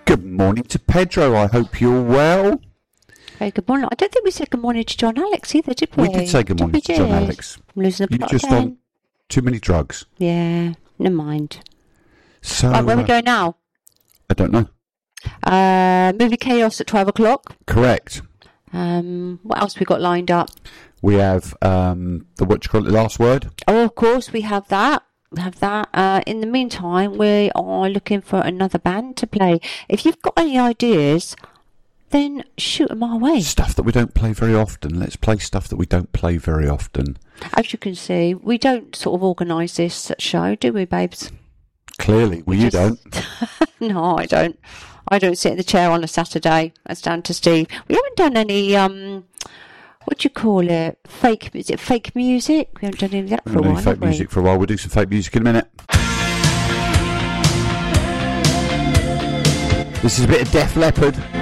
Good morning to Pedro. I hope you're well. Very good morning. I don't think we said good morning to John Alex either, did we? We did say good morning to John Alex. I'm losing the You're plot just again. on too many drugs. Yeah, never mind. So, Right, where we go now? I don't know. Movie Chaos at 12 o'clock. Correct. What else we got lined up? We have the last word. Oh, of course, we have that. In the meantime, we are looking for another band to play. If you've got any ideas, then shoot them our way. Stuff that we don't play very often. Let's play stuff that we don't play very often. As you can see, we don't sort of organise this show, do we, babes? Clearly. Well, you don't. No, I don't. I don't sit in the chair on a Saturday. That's down to Steve. We haven't done any, what do you call it? Is it fake music? We haven't done any of that for a while, fake music for a while. We'll do some fake music in a minute. This is a bit of Def Leppard.